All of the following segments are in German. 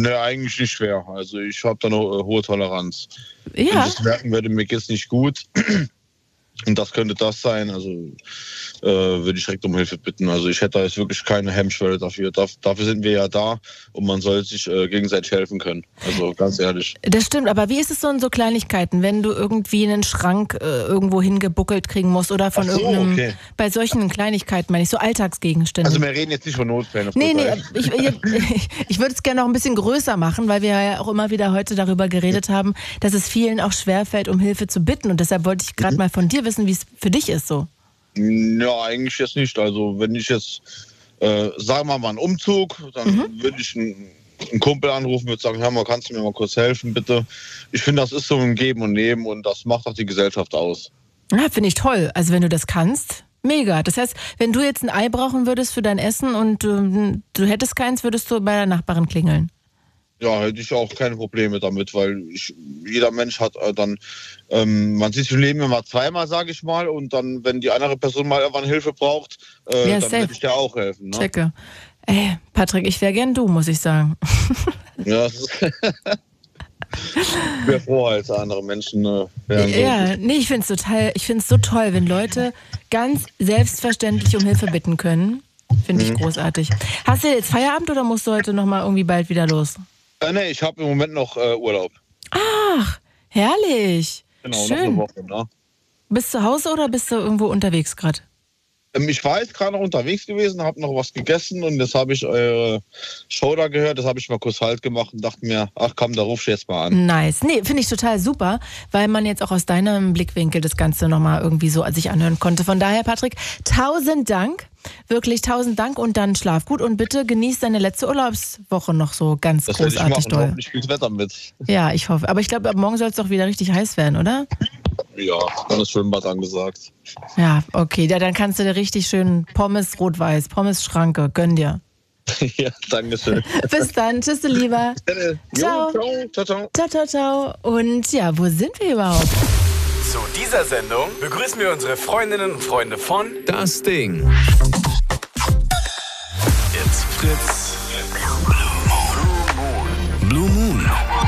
Ne, eigentlich nicht schwer. Also ich habe da eine hohe Toleranz. Ja. Wenn ich das merken würde, mir geht's nicht gut und das könnte das sein, also würde ich direkt um Hilfe bitten. Also ich hätte da jetzt wirklich keine Hemmschwelle dafür. Dafür sind wir ja da und man soll sich gegenseitig helfen können. Also ganz ehrlich. Das stimmt, aber wie ist es so in so Kleinigkeiten, wenn du irgendwie einen Schrank irgendwo hingebuckelt kriegen musst oder von irgendeinem, okay. Bei solchen Kleinigkeiten meine ich, so Alltagsgegenstände. Also wir reden jetzt nicht von Notfällen. Nee, ich würde es gerne noch ein bisschen größer machen, weil wir ja auch immer wieder heute darüber geredet haben, dass es vielen auch schwerfällt, um Hilfe zu bitten und deshalb wollte ich gerade mal von dir wissen, wie es für dich ist so. Ja, eigentlich jetzt nicht. Also wenn ich jetzt, sagen wir mal einen Umzug, dann würde ich einen Kumpel anrufen, würde sagen, hör mal, kannst du mir mal kurz helfen, bitte? Ich finde, das ist so ein Geben und Nehmen und das macht auch die Gesellschaft aus. Ja, finde ich toll. Also wenn du das kannst, mega. Das heißt, wenn du jetzt ein Ei brauchen würdest für dein Essen und du hättest keins, würdest du bei der Nachbarin klingeln? Ja, hätte ich auch keine Probleme damit, weil jeder Mensch hat dann, man sieht sich im Leben immer zweimal, sage ich mal, und dann, wenn die andere Person mal irgendwann Hilfe braucht, dann werde ich dir auch helfen. Ne? Checke. Ey, Patrick, ich wäre gern du, muss ich sagen. Ja, ich wäre froh, als andere Menschen wären. Ja, nee, ich finde es so toll, wenn Leute ganz selbstverständlich um Hilfe bitten können. Finde ich großartig. Hast du jetzt Feierabend oder musst du heute noch mal irgendwie bald wieder los? Nee, ich habe im Moment noch Urlaub. Ach, herrlich. Genau, schön. noch eine Woche, ne? Bist du zu Hause oder bist du irgendwo unterwegs gerade? Ich war jetzt gerade noch unterwegs gewesen, habe noch was gegessen und jetzt habe ich eure Show da gehört, das habe ich mal kurz Halt gemacht und dachte mir, ach komm, da rufst du jetzt mal an. Nice. Nee, finde ich total super, weil man jetzt auch aus deinem Blickwinkel das Ganze nochmal irgendwie so sich anhören konnte. Von daher, Patrick, 1000 Dank. Wirklich 1000 Dank und dann schlaf gut und bitte genieß deine letzte Urlaubswoche noch so ganz das großartig doll. Hoffentlich spielt Wetter mit. Ja, ich hoffe. Aber ich glaube, ab morgen soll es doch wieder richtig heiß werden, oder? Ja, dann ist Schwimmbad angesagt. Ja, okay. Ja, dann kannst du dir richtig schön Pommes rot-weiß, Pommes Schranke, gönn dir. Ja, danke schön. Bis dann. Tschüss, du Lieber. Ciao. Ciao, ciao. Ciao, ciao, ciao. Und ja, wo sind wir überhaupt? Zu dieser Sendung begrüßen wir unsere Freundinnen und Freunde von Das Ding. It's Fritz. Blue Moon.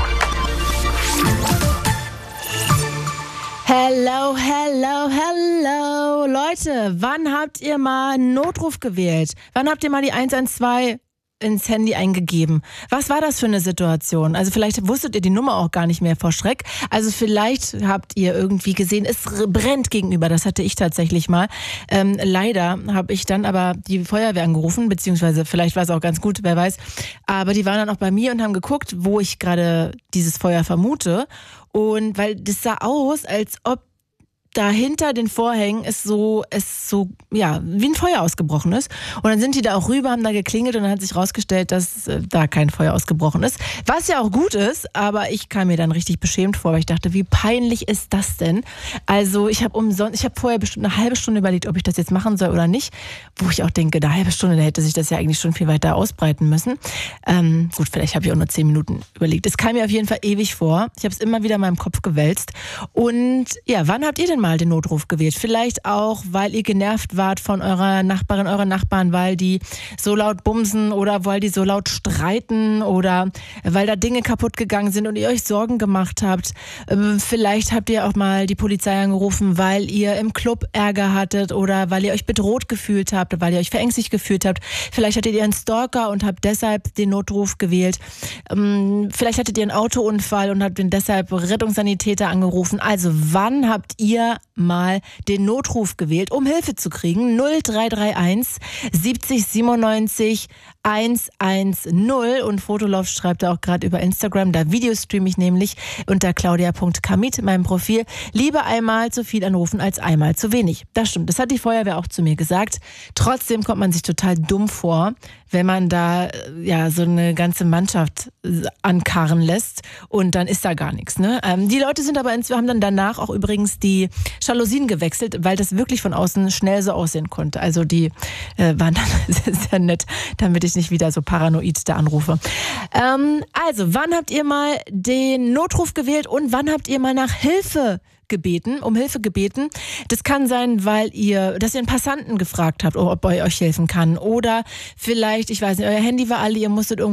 Hello, hello, hello. Leute, wann habt ihr mal einen Notruf gewählt? Wann habt ihr mal die 112 ins Handy eingegeben? Was war das für eine Situation? Also vielleicht wusstet ihr die Nummer auch gar nicht mehr vor Schreck. Also vielleicht habt ihr irgendwie gesehen, es brennt gegenüber. Das hatte ich tatsächlich mal. Leider habe ich dann aber die Feuerwehr angerufen, beziehungsweise vielleicht war es auch ganz gut, wer weiß. Aber die waren dann auch bei mir und haben geguckt, wo ich gerade dieses Feuer vermute. Und weil das sah aus, als ob da hinter den Vorhängen wie ein Feuer ausgebrochen ist. Und dann sind die da auch rüber, haben da geklingelt und dann hat sich rausgestellt, dass da kein Feuer ausgebrochen ist. Was ja auch gut ist, aber ich kam mir dann richtig beschämt vor, weil ich dachte, wie peinlich ist das denn? Also ich habe vorher bestimmt eine halbe Stunde überlegt, ob ich das jetzt machen soll oder nicht. Wo ich auch denke, eine halbe Stunde, da hätte sich das ja eigentlich schon viel weiter ausbreiten müssen. Gut, vielleicht habe ich auch nur 10 Minuten überlegt. Es kam mir auf jeden Fall ewig vor. Ich habe es immer wieder in meinem Kopf gewälzt. Und ja, wann habt ihr denn mal den Notruf gewählt? Vielleicht auch, weil ihr genervt wart von eurer Nachbarin, euren Nachbarn, weil die so laut bumsen oder weil die so laut streiten oder weil da Dinge kaputt gegangen sind und ihr euch Sorgen gemacht habt. Vielleicht habt ihr auch mal die Polizei angerufen, weil ihr im Club Ärger hattet oder weil ihr euch bedroht gefühlt habt, weil ihr euch verängstigt gefühlt habt. Vielleicht hattet ihr einen Stalker und habt deshalb den Notruf gewählt. Vielleicht hattet ihr einen Autounfall und habt deshalb Rettungssanitäter angerufen. Also wann habt ihr mal den Notruf gewählt, um Hilfe zu kriegen? 0331 70 97 110 und Fotolove schreibt er auch gerade über Instagram, da Videostream ich nämlich unter claudia.kamit, meinem Profil. Lieber einmal zu viel anrufen als einmal zu wenig. Das stimmt, das hat die Feuerwehr auch zu mir gesagt. Trotzdem kommt man sich total dumm vor, wenn man da ja so eine ganze Mannschaft ankarren lässt und dann ist da gar nichts. Ne? Die Leute sind aber haben dann danach auch übrigens die Jalousien gewechselt, weil das wirklich von außen schnell so aussehen konnte. Also die waren dann sehr nett, damit ich nicht wieder so paranoid da anrufe. Also, wann habt ihr mal den Notruf gewählt und wann habt ihr mal nach Hilfe gebeten, um Hilfe gebeten? Das kann sein, dass ihr einen Passanten gefragt habt, ob er euch helfen kann. Oder vielleicht, ich weiß nicht, euer Handy war alle, ihr musstet irgendwo